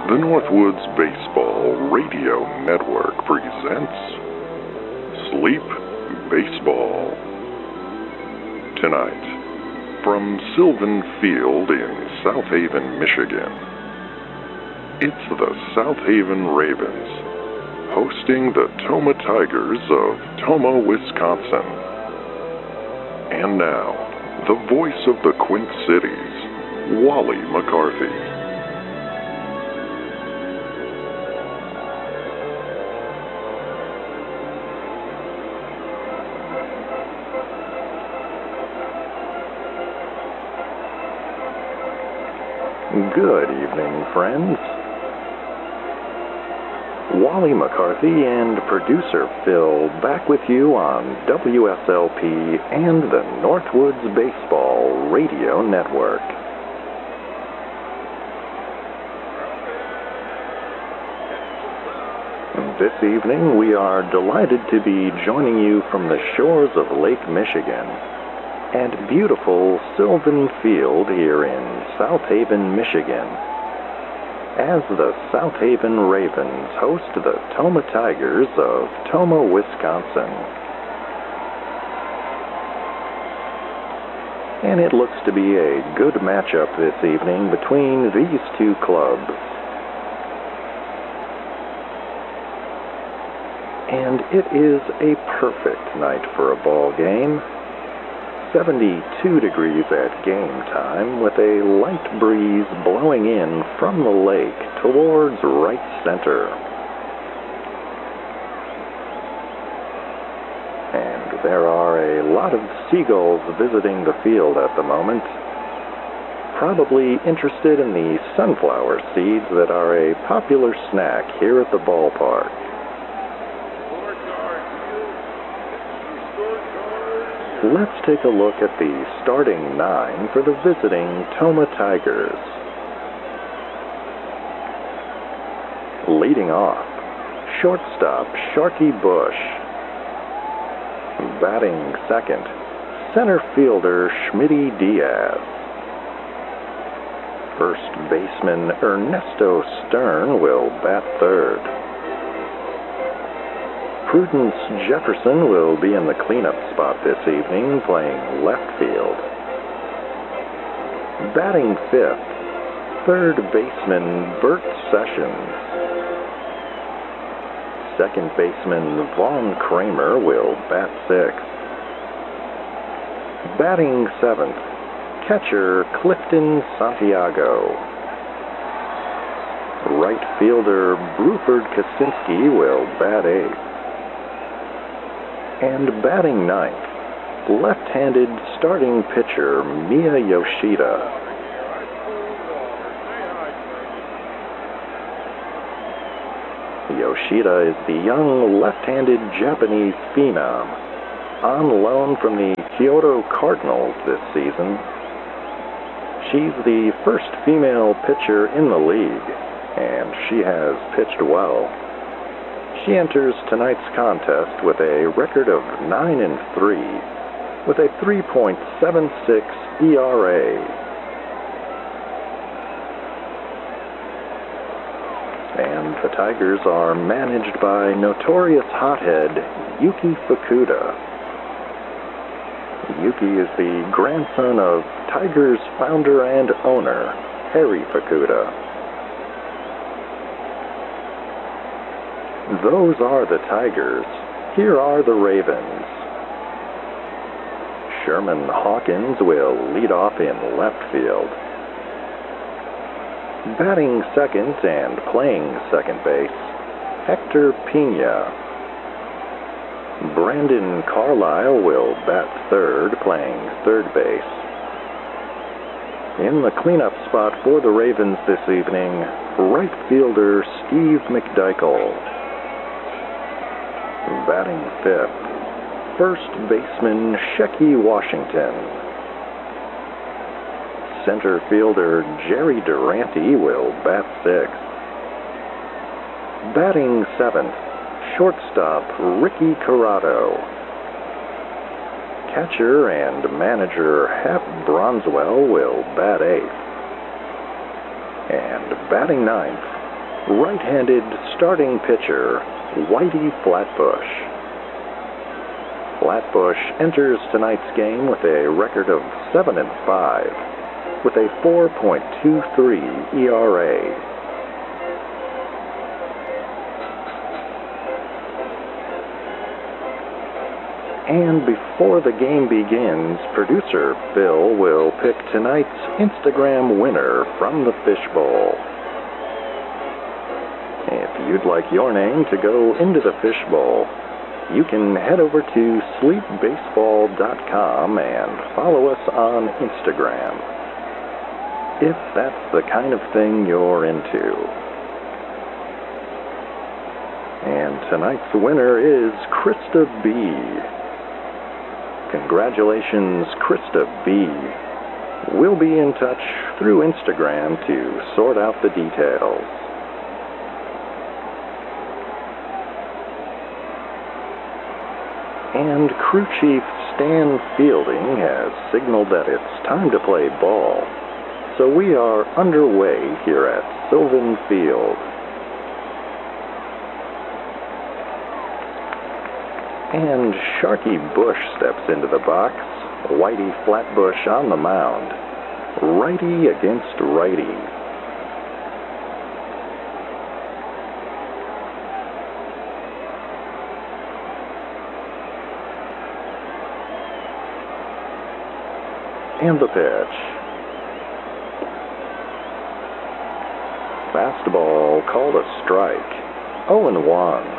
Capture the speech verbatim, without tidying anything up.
The Northwoods Baseball Radio Network presents Sleep Baseball. Tonight, from Sylvan Field in South Haven, Michigan, it's the South Haven Ravens hosting the Tomah Tigers of Tomah, Wisconsin. And now, the voice of the Quint Cities, Wally McCarthy. Good evening, friends. Wally McCarthy and producer Phil back with you on W S L P and the Northwoods Baseball Radio Network. This evening we are delighted to be joining you from the shores of Lake Michigan at beautiful Sylvan Field here in South Haven, Michigan, as the South Haven Ravens host the Tomah Tigers of Tomah, Wisconsin. And it looks to be a good matchup this evening between these two clubs. And it is a perfect night for a ball game. seventy-two degrees at game time, with a light breeze blowing in from the lake towards right center. And there are a lot of seagulls visiting the field at the moment, probably interested in the sunflower seeds that are a popular snack here at the ballpark. Let's take a look at the starting nine for the visiting Tomah Tigers. Leading off, shortstop Sharky Bush. Batting second, center fielder Schmitty Diaz. First baseman Ernesto Stern will bat third. Prudence Jefferson will be in the cleanup spot this evening, playing left field. Batting fifth, third baseman Bert Sessions. Second baseman Vaughn Kramer will bat sixth. Batting seventh, catcher Clifton Santiago. Right fielder Bruford Kaczynski will bat eighth. And batting ninth, left-handed starting pitcher Miya Yoshida. Yoshida is the young left-handed Japanese phenom, on loan from the Kyoto Cardinals this season. She's the first female pitcher in the league, and she has pitched well. She enters tonight's contest with a record of nine and three, with a three point seven six E R A. And the Tigers are managed by notorious hothead Yuki Fukuda. Yuki is the grandson of Tigers founder and owner Harry Fukuda. Those are the Tigers. Here are the Ravens. Sherman Hawkins will lead off in left field. Batting second and playing second base, Hector Pena. Brandon Carlisle will bat third, playing third base. In the cleanup spot for the Ravens this evening, right fielder Steve McDykel. Batting fifth, first baseman Shecky Washington. Center fielder Jerry Durante will bat sixth. Batting seventh, shortstop Ricky Corrado. Catcher and manager Hap Bronswell will bat eighth. And batting ninth, right-handed starting pitcher, Whitey Flatbush. Flatbush enters tonight's game with a record of seven and five, with a four point two three E R A. And before the game begins, producer Bill will pick tonight's Instagram winner from the fishbowl. If you'd like your name to go into the fishbowl, you can head over to sleep baseball dot com and follow us on Instagram, if that's the kind of thing you're into. And tonight's winner is Krista B. Congratulations, Krista B. We'll be in touch through Instagram to sort out the details. And crew chief Stan Fielding has signaled that it's time to play ball, so we are underway here at Sylvan Field. And Sharky Bush steps into the box, Whitey Flatbush on the mound, righty against righty. And the pitch. Fastball called a strike, oh and one.